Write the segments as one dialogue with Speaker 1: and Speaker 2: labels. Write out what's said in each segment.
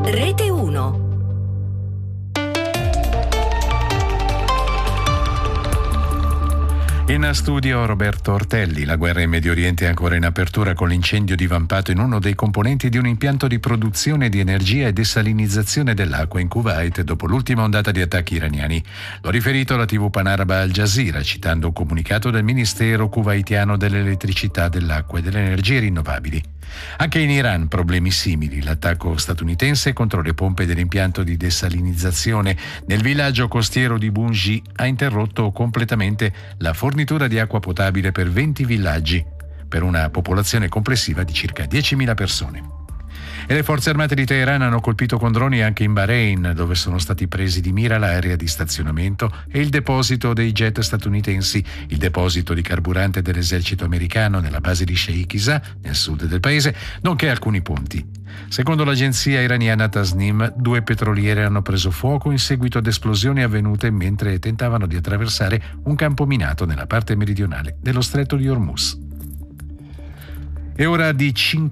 Speaker 1: Rete 1.
Speaker 2: In studio Roberto Ortelli. La guerra in Medio Oriente è ancora in apertura con l'incendio divampato in uno dei componenti di un impianto di produzione di energia e desalinizzazione dell'acqua in Kuwait dopo l'ultima ondata di attacchi iraniani. L'ha riferito la TV panaraba Al Jazeera, citando un comunicato del Ministero kuwaitiano dell'elettricità, dell'acqua e delle energie rinnovabili. Anche in Iran problemi simili. L'attacco statunitense contro le pompe dell'impianto di desalinizzazione nel villaggio costiero di Bunji ha interrotto completamente la fornitura di acqua potabile per 20 villaggi, per una popolazione complessiva di circa 10.000 persone. E le forze armate di Teheran hanno colpito con droni anche in Bahrain, dove sono stati presi di mira l'area di stazionamento e il deposito dei jet statunitensi, il deposito di carburante dell'esercito americano nella base di Sheikh Isa, nel sud del paese, nonché alcuni ponti. Secondo l'agenzia iraniana Tasnim, 2 petroliere hanno preso fuoco in seguito ad esplosioni avvenute mentre tentavano di attraversare un campo minato nella parte meridionale dello stretto di Hormuz. È ora di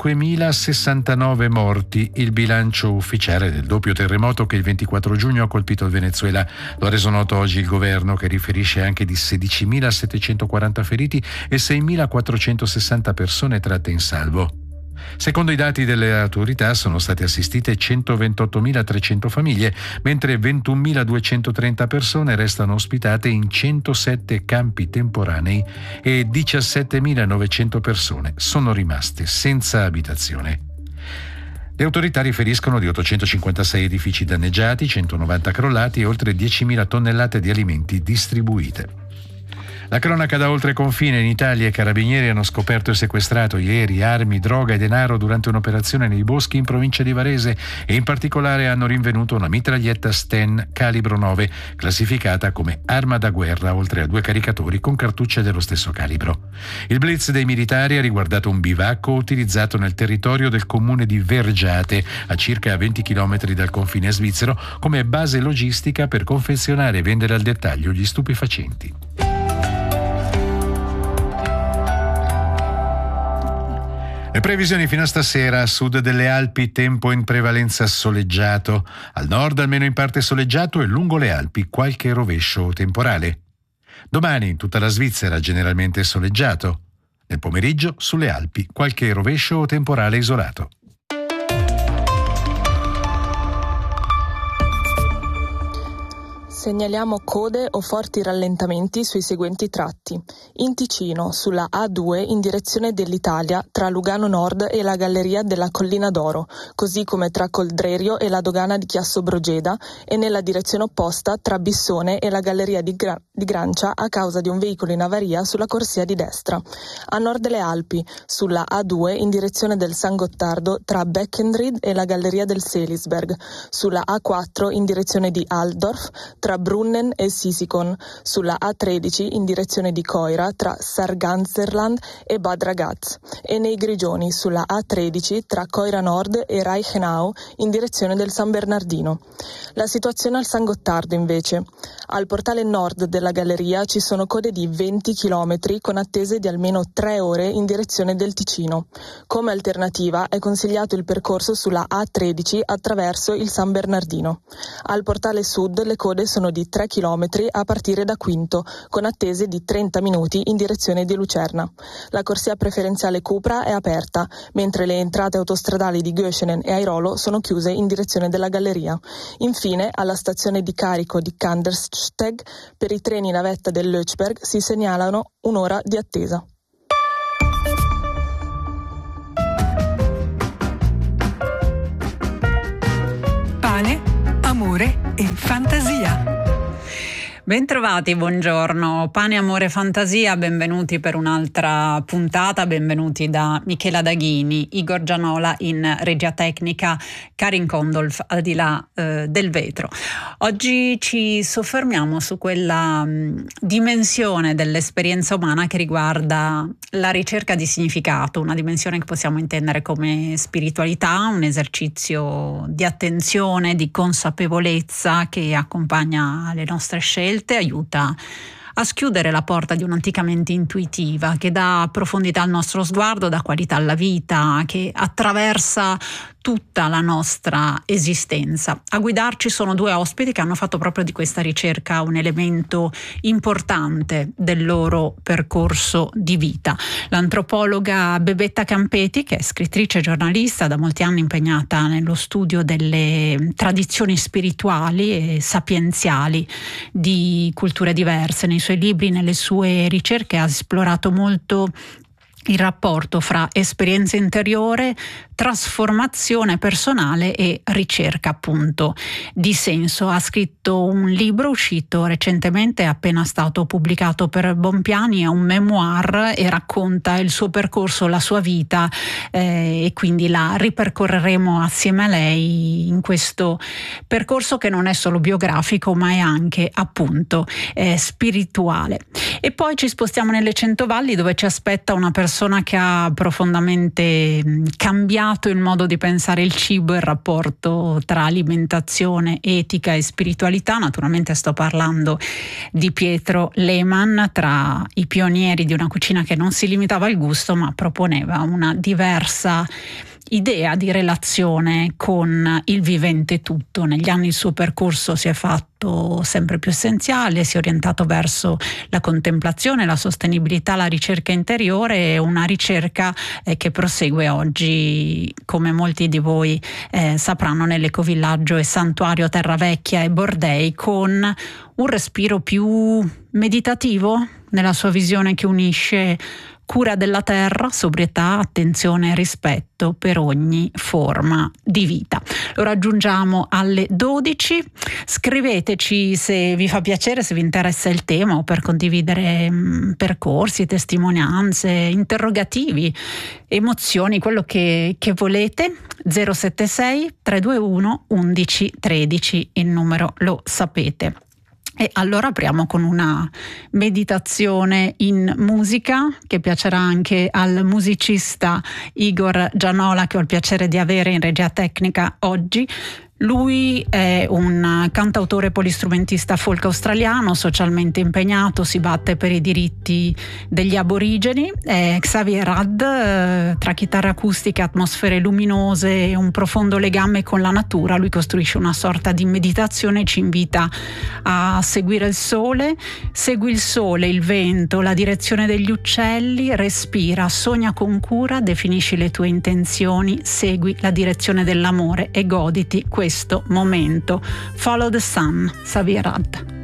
Speaker 2: 5.069 morti il bilancio ufficiale del doppio terremoto che il 24 giugno ha colpito il Venezuela. Lo ha reso noto oggi il governo, che riferisce anche di 16.740 feriti e 6.460 persone tratte in salvo. Secondo i dati delle autorità sono state assistite 128.300 famiglie, mentre 21.230 persone restano ospitate in 107 campi temporanei e 17.900 persone sono rimaste senza abitazione. Le autorità riferiscono di 856 edifici danneggiati, 190 crollati e oltre 10.000 tonnellate di alimenti distribuite. La cronaca da oltre confine. In Italia i carabinieri hanno scoperto e sequestrato ieri armi, droga e denaro durante un'operazione nei boschi in provincia di Varese e in particolare hanno rinvenuto una mitraglietta Sten calibro 9 classificata come arma da guerra, oltre a 2 caricatori con cartucce dello stesso calibro. Il blitz dei militari ha riguardato un bivacco utilizzato nel territorio del comune di Vergiate, a circa 20 km dal confine svizzero, come base logistica per confezionare e vendere al dettaglio gli stupefacenti. Le previsioni fino a stasera: a sud delle Alpi tempo in prevalenza soleggiato, al nord almeno in parte soleggiato e lungo le Alpi qualche rovescio temporale. Domani in tutta la Svizzera generalmente soleggiato, nel pomeriggio sulle Alpi qualche rovescio temporale isolato.
Speaker 3: Segnaliamo code o forti rallentamenti sui seguenti tratti. In Ticino, sulla A2 in direzione dell'Italia, tra Lugano Nord e la galleria della Collina d'Oro, così come tra Coldrerio e la dogana di Chiasso Brogeda, e nella direzione opposta tra Bissone e la galleria di Grancia a causa di un veicolo in avaria sulla corsia di destra. A nord delle Alpi, sulla A2 in direzione del San Gottardo, tra Beckenried e la galleria del Selisberg. Sulla A4 in direzione di Altdorf, tra Brunnen e Sisikon, sulla A13 in direzione di Coira tra Sarganserland e Bad Ragaz, e nei Grigioni sulla A13 tra Coira Nord e Reichenau in direzione del San Bernardino. La situazione al San Gottardo invece: al portale nord della galleria ci sono code di 20 km con attese di almeno 3 ore in direzione del Ticino. Come alternativa è consigliato il percorso sulla A13 attraverso il San Bernardino. Al portale sud le code sono di 3 km a partire da Quinto, con attese di 30 minuti in direzione di Lucerna. La corsia preferenziale Cupra è aperta, mentre le entrate autostradali di Göschenen e Airolo sono chiuse in direzione della galleria. Infine, alla stazione di carico di Kandersteg, per i treni navetta del Lötschberg si segnalano un'ora di attesa.
Speaker 4: Pane, amore e fantasia.
Speaker 5: Bentrovati, buongiorno. Pane, amore, fantasia, benvenuti per un'altra puntata, benvenuti da Michela Daghini, Igor Gianola in regia tecnica, Karin Kondolf al di là del vetro. Oggi ci soffermiamo su quella dimensione dell'esperienza umana che riguarda la ricerca di significato, una dimensione che possiamo intendere come spiritualità, un esercizio di attenzione, di consapevolezza che accompagna le nostre scelte, aiuta a schiudere la porta di un'antica mente intuitiva che dà profondità al nostro sguardo, dà qualità alla vita, che attraversa tutta la nostra esistenza. A guidarci sono due ospiti che hanno fatto proprio di questa ricerca un elemento importante del loro percorso di vita. L'antropologa Bebetta Campeti, che è scrittrice e giornalista, da molti anni impegnata nello studio delle tradizioni spirituali e sapienziali di culture diverse. Nei suoi libri, nelle sue ricerche ha esplorato molto il rapporto fra esperienza interiore, trasformazione personale e ricerca appunto di senso. Ha scritto un libro uscito recentemente, è appena stato pubblicato per Bonpiani, è un memoir e racconta il suo percorso, la sua vita, e quindi la ripercorreremo assieme a lei in questo percorso che non è solo biografico ma è anche appunto spirituale. E poi ci spostiamo nelle Centovalli, dove ci aspetta una persona che ha profondamente cambiato il modo di pensare il cibo e il rapporto tra alimentazione, etica e spiritualità. Naturalmente sto parlando di Pietro Lehmann, tra i pionieri di una cucina che non si limitava al gusto ma proponeva una diversa idea di relazione con il vivente tutto. Negli anni il suo percorso si è fatto sempre più essenziale, si è orientato verso la contemplazione, la sostenibilità, la ricerca interiore, una ricerca che prosegue oggi, come molti di voi sapranno, nell'ecovillaggio e santuario Terravecchia e Bordei, con un respiro più meditativo nella sua visione che unisce cura della terra, sobrietà, attenzione e rispetto per ogni forma di vita. Lo raggiungiamo alle 12. Scriveteci se vi fa piacere, se vi interessa il tema, o per condividere percorsi, testimonianze, interrogativi, emozioni, quello che volete. 076 321 11 13, il numero lo sapete. E allora apriamo con una meditazione in musica che piacerà anche al musicista Igor Gianola, che ho il piacere di avere in regia tecnica oggi. Lui è un cantautore polistrumentista folk australiano, socialmente impegnato, si batte per i diritti degli aborigeni. È Xavier Rudd, tra chitarre acustiche, atmosfere luminose e un profondo legame con la natura. Lui costruisce una sorta di meditazione e ci invita a seguire il sole. Segui il sole, il vento, la direzione degli uccelli, respira, sogna con cura, definisci le tue intenzioni, segui la direzione dell'amore e goditi questo momento. Follow the sun, Xavier Rudd.